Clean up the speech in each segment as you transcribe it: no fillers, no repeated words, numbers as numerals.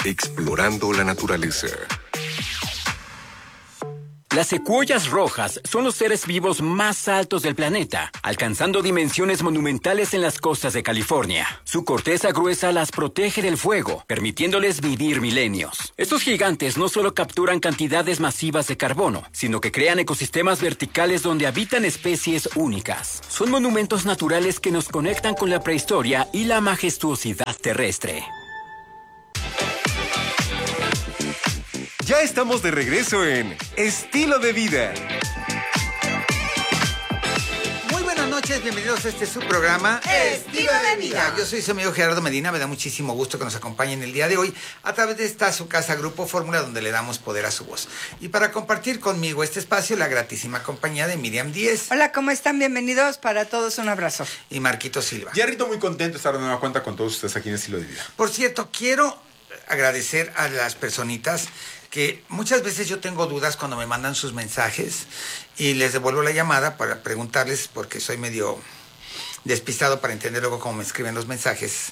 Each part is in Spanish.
Explorando la naturaleza. Las secuoyas rojas son los seres vivos más altos del planeta, alcanzando dimensiones monumentales en las costas de California. Su corteza gruesa las protege del fuego, permitiéndoles vivir milenios. Estos gigantes no solo capturan cantidades masivas de carbono, sino que crean ecosistemas verticales donde habitan especies únicas. Son monumentos naturales que nos conectan con la prehistoria y la majestuosidad terrestre. Ya estamos de regreso en Estilo de Vida. Muy buenas noches, bienvenidos a este subprograma Estilo de Vida. Yo soy su amigo Gerardo Medina, me da muchísimo gusto que nos acompañen el día de hoy a través de esta su casa Grupo Fórmula, donde le damos poder a su voz. Y para compartir conmigo este espacio, la gratísima compañía de Miriam Díez. Hola, ¿cómo están? Bienvenidos, para todos un abrazo. Y Marquito Silva. Jerrito, muy contento de estar de nueva cuenta con todos ustedes aquí en Estilo de Vida. Por cierto, quiero agradecer a las personitas que muchas veces yo tengo dudas cuando me mandan sus mensajes y les devuelvo la llamada para preguntarles, porque soy medio despistado para entender luego cómo me escriben los mensajes.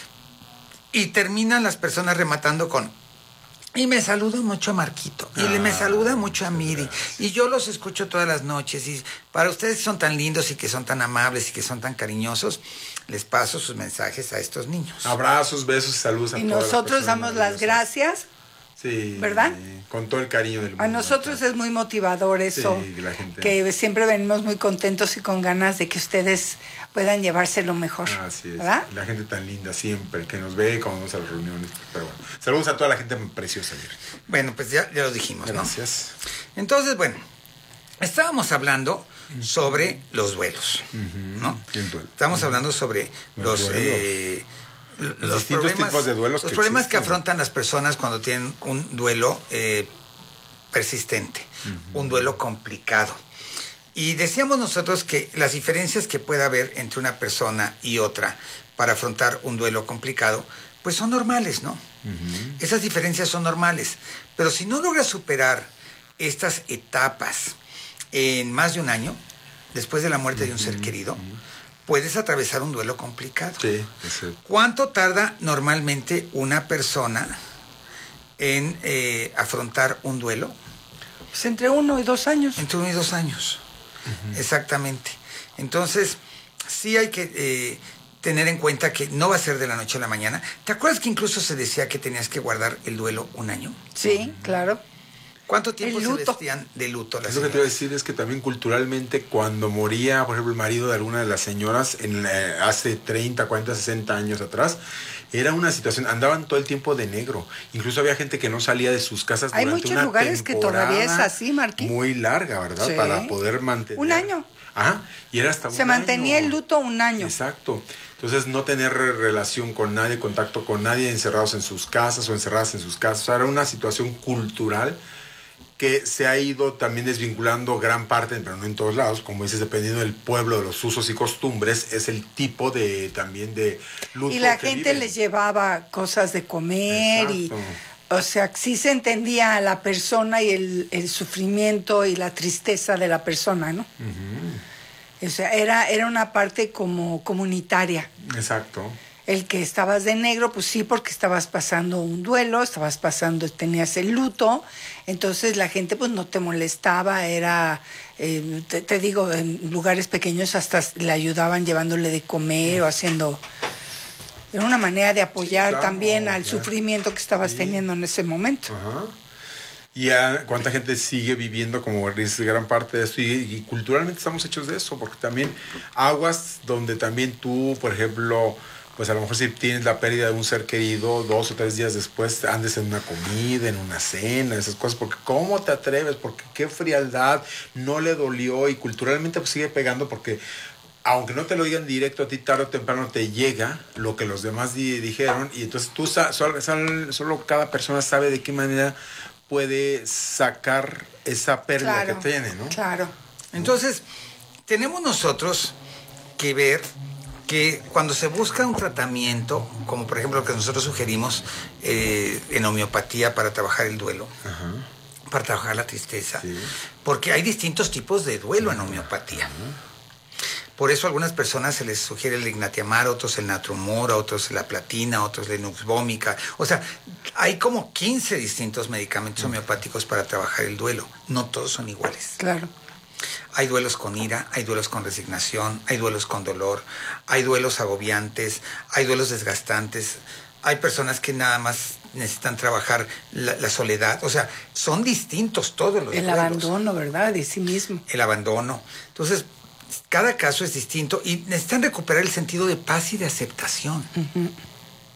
Y terminan las personas rematando con: y me saluda mucho a Marquito, y me saluda mucho a Miri, gracias. Y yo los escucho todas las noches, y para ustedes son tan lindos y que son tan amables y que son tan cariñosos, les paso sus mensajes a estos niños. Abrazos, besos y saludos a todos. Y nosotros damos las gracias. Sí, ¿verdad? Con todo el cariño del mundo. A nosotros es muy motivador eso, sí, la gente. Que siempre venimos muy contentos y con ganas de que ustedes puedan llevárselo mejor. Así es, ¿verdad? La gente tan linda siempre, que nos ve cuando vamos a las reuniones. Pero bueno, saludos a toda la gente preciosa. Bueno, pues ya lo dijimos, gracias. ¿No? Entonces, bueno, estábamos hablando sobre los duelos, ¿no? Estábamos hablando sobre los distintos tipos de duelos. Los problemas que afrontan las personas cuando tienen un duelo persistente, un duelo complicado. Y decíamos nosotros que las diferencias que pueda haber entre una persona y otra para afrontar un duelo complicado, pues son normales, ¿no? Esas diferencias son normales. Pero si no logras superar estas etapas en más de un año, después de la muerte de un ser querido, puedes atravesar un duelo complicado. Sí. ¿Cuánto tarda normalmente una persona en afrontar un duelo? Pues entre 1 y 2 años. Entre 1 y 2 años, exactamente. Entonces, sí hay que tener en cuenta que no va a ser de la noche a la mañana. ¿Te acuerdas que incluso se decía que tenías que guardar el duelo 1 año? Sí, claro. ¿Cuánto tiempo se vestían de luto las señoras? Lo que te iba a decir es que también culturalmente cuando moría, por ejemplo, el marido de alguna de las señoras hace 30, 40, 60 años atrás, era una situación, andaban todo el tiempo de negro. Incluso había gente que no salía de sus casas durante una temporada. Hay muchos lugares que todavía es así, Marquín. Muy larga, ¿verdad? Sí. Para poder mantener. 1 año. Ajá, y era hasta un año. Se mantenía el luto 1 año. Exacto. Entonces, no tener relación con nadie, contacto con nadie, encerrados en sus casas o encerradas en sus casas. O sea, era una situación cultural que se ha ido también desvinculando gran parte, pero no en todos lados, como dices, dependiendo del pueblo, de los usos y costumbres, es el tipo de también de luto. Y la gente les llevaba cosas de comer. Exacto. Y, o sea, sí se entendía a la persona y el sufrimiento y la tristeza de la persona, ¿no? O sea, era una parte como comunitaria. Exacto. El que estabas de negro, pues sí, porque estabas pasando un duelo, tenías el luto, entonces la gente pues no te molestaba, era, te digo, en lugares pequeños hasta le ayudaban llevándole de comer o haciendo. Era una manera de apoyar también al sufrimiento que estabas teniendo en ese momento. Ajá. Y cuánta gente sigue viviendo como gran parte de esto y culturalmente estamos hechos de eso, porque también aguas donde también tú, por ejemplo, pues a lo mejor si tienes la pérdida de un ser querido, 2 o 3 días después andes en una comida, en una cena, esas cosas, porque ¿cómo te atreves? Porque qué frialdad, no le dolió, y culturalmente pues sigue pegando porque aunque no te lo digan directo a ti, tarde o temprano te llega lo que los demás dijeron, y entonces tú solo cada persona sabe de qué manera puede sacar esa pérdida que tiene, ¿no? Claro. Entonces, tenemos nosotros que ver que cuando se busca un tratamiento, como por ejemplo lo que nosotros sugerimos en homeopatía para trabajar el duelo, para trabajar la tristeza, porque hay distintos tipos de duelo en homeopatía. Por eso a algunas personas se les sugiere el ignatiamar, a otros el natrumor, a otros la platina, a otros la nuxvómica. O sea, hay como 15 distintos medicamentos homeopáticos para trabajar el duelo. No todos son iguales. Claro. Hay duelos con ira, hay duelos con resignación, hay duelos con dolor, hay duelos agobiantes, hay duelos desgastantes. Hay personas que nada más necesitan trabajar la soledad. O sea, son distintos todos los El duelos. abandono, ¿verdad? De sí mismo. El abandono. Entonces, cada caso es distinto y necesitan recuperar el sentido de paz y de aceptación.